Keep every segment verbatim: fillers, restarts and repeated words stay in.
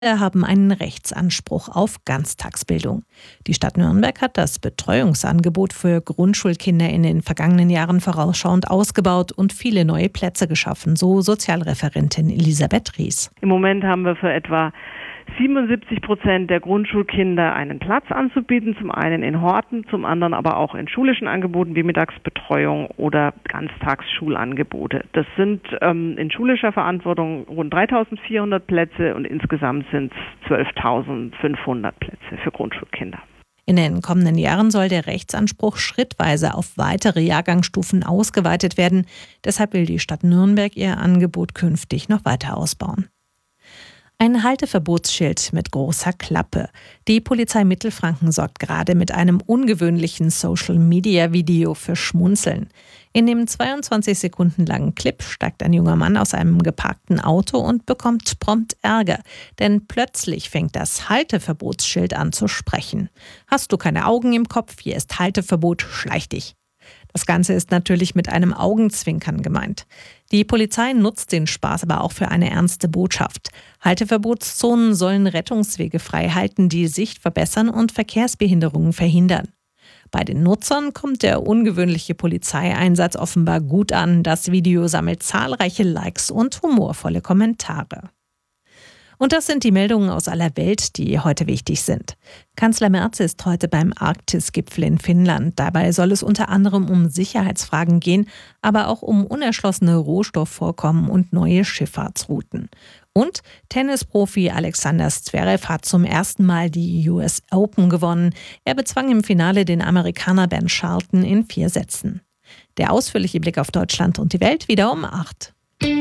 haben einen Rechtsanspruch auf Ganztagsbildung. Die Stadt Nürnberg hat das Betreuungsangebot für Grundschulkinder in den vergangenen Jahren vorausschauend ausgebaut und viele neue Plätze geschaffen, so Sozialreferentin Elisabeth Ries. Im Moment haben wir für etwa siebenundsiebzig Prozent der Grundschulkinder einen Platz anzubieten, zum einen in Horten, zum anderen aber auch in schulischen Angeboten wie Mittagsbetreuung oder Ganztagsschulangebote. Das sind ähm, in schulischer Verantwortung rund dreitausendvierhundert Plätze und insgesamt sind es zwölftausendfünfhundert Plätze für Grundschulkinder. In den kommenden Jahren soll der Rechtsanspruch schrittweise auf weitere Jahrgangsstufen ausgeweitet werden. Deshalb will die Stadt Nürnberg ihr Angebot künftig noch weiter ausbauen. Ein Halteverbotsschild mit großer Klappe. Die Polizei Mittelfranken sorgt gerade mit einem ungewöhnlichen Social-Media-Video für Schmunzeln. In dem zweiundzwanzig Sekunden langen Clip steigt ein junger Mann aus einem geparkten Auto und bekommt prompt Ärger. Denn plötzlich fängt das Halteverbotsschild an zu sprechen. Hast du keine Augen im Kopf? Hier ist Halteverbot, schleich dich. Das Ganze ist natürlich mit einem Augenzwinkern gemeint. Die Polizei nutzt den Spaß aber auch für eine ernste Botschaft. Halteverbotszonen sollen Rettungswege frei halten, die Sicht verbessern und Verkehrsbehinderungen verhindern. Bei den Nutzern kommt der ungewöhnliche Polizeieinsatz offenbar gut an. Das Video sammelt zahlreiche Likes und humorvolle Kommentare. Und das sind die Meldungen aus aller Welt, die heute wichtig sind. Kanzler Merz ist heute beim Arktis-Gipfel in Finnland. Dabei soll es unter anderem um Sicherheitsfragen gehen, aber auch um unerschlossene Rohstoffvorkommen und neue Schifffahrtsrouten. Und Tennisprofi Alexander Zverev hat zum ersten Mal die U S Open gewonnen. Er bezwang im Finale den Amerikaner Ben Shelton in vier Sätzen. Der ausführliche Blick auf Deutschland und die Welt wieder um acht.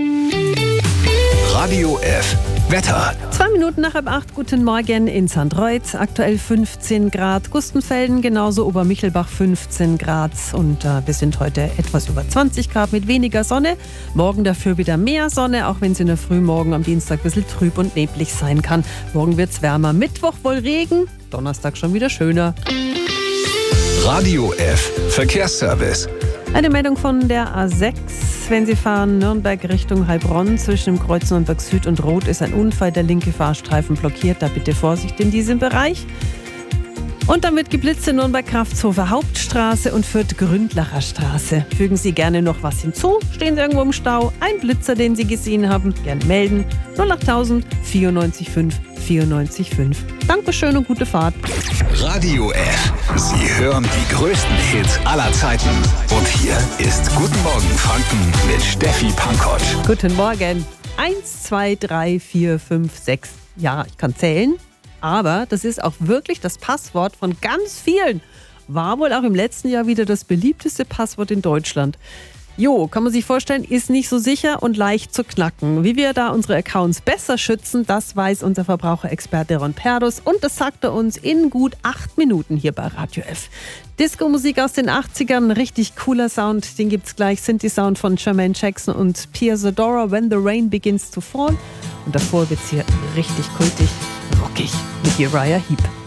Radio F. Wetter. Zwei Minuten nach halb acht, guten Morgen in Sankt Reuth. Aktuell fünfzehn Grad. Gustenfelden, genauso Obermichelbach fünfzehn Grad. Und äh, wir sind heute etwas über zwanzig Grad mit weniger Sonne. Morgen dafür wieder mehr Sonne, auch wenn es in der Früh morgen am Dienstag ein bisschen trüb und neblig sein kann. Morgen wird es wärmer. Mittwoch wohl Regen, Donnerstag schon wieder schöner. Radio F. Verkehrsservice. Eine Meldung von der A sechs. Wenn Sie fahren Nürnberg Richtung Heilbronn, zwischen dem Kreuz Nürnberg Süd und Rot ist ein Unfall. Der linke Fahrstreifen blockiert. Da bitte Vorsicht in diesem Bereich. Und dann wird geblitzt in Nürnberg-Kraftshofer Hauptstraße und Fürth-Gründlacher Straße. Fügen Sie gerne noch was hinzu. Stehen Sie irgendwo im Stau? Ein Blitzer, den Sie gesehen haben, gerne melden. null acht tausend vierundneunzig fünf vierundneunzig fünf. Dankeschön und gute Fahrt. Radio F. Sie hören die größten Hits aller Zeiten. Und hier ist Guten Morgen Franken mit Steffi Pankott. Guten Morgen. Eins, zwei, drei, vier, fünf, sechs. Ja, ich kann zählen. Aber das ist auch wirklich das Passwort von ganz vielen. War wohl auch im letzten Jahr wieder das beliebteste Passwort in Deutschland. Jo, kann man sich vorstellen, ist nicht so sicher und leicht zu knacken. Wie wir da unsere Accounts besser schützen, das weiß unser Verbraucherexperte Ron Perdus. Und das sagt er uns in gut acht Minuten hier bei Radio F. Disco-Musik aus den achtzigern, richtig cooler Sound, den gibt's gleich. Synthi-Sound von Jermaine Jackson und Pia Zadora, When the Rain Begins to Fall. Und davor wird's hier richtig kultig, rockig mit Uriah Heep.